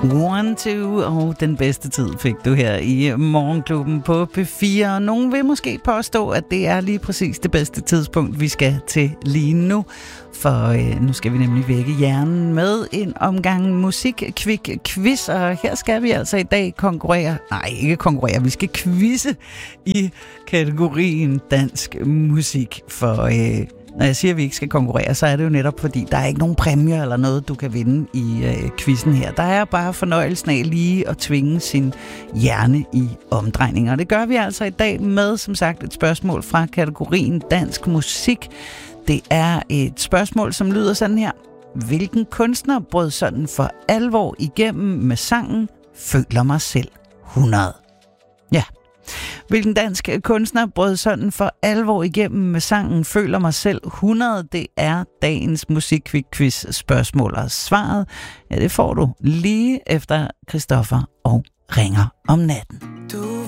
One, two, og den bedste tid fik du her i Morgenklubben på P4. Og nogen vil måske påstå, at det er lige præcis det bedste tidspunkt, vi skal til lige nu. For nu skal vi nemlig vække hjernen med en omgang musik-quiz. Og her skal vi altså i dag vi skal quizze i kategorien dansk musik. For når jeg siger, at vi ikke skal konkurrere, så er det jo netop fordi, der er ikke nogen præmier eller noget, du kan vinde i quizzen her. Der er bare fornøjelsen af lige at tvinge sin hjerne i omdrejninger. Og det gør vi altså i dag med, som sagt, et spørgsmål fra kategorien dansk musik. Det er et spørgsmål, som lyder sådan her. Hvilken kunstner brød sådan for alvor igennem med sangen Føler mig selv 100? Ja. Hvilken dansk kunstner brød sådan for alvor igennem med sangen Føler mig selv 100? Det er dagens musikquiz spørgsmål, og svaret, ja, det får du lige efter Christoffer og Ringer om natten.